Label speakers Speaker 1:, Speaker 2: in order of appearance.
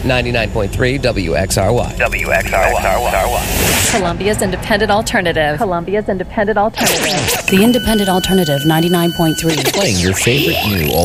Speaker 1: 99.3 WXRY.
Speaker 2: WXRY.
Speaker 3: Columbia's Independent Alternative.
Speaker 2: Columbia's Independent Alternative.
Speaker 4: The Independent Alternative 99.3.
Speaker 1: Playing your favorite new old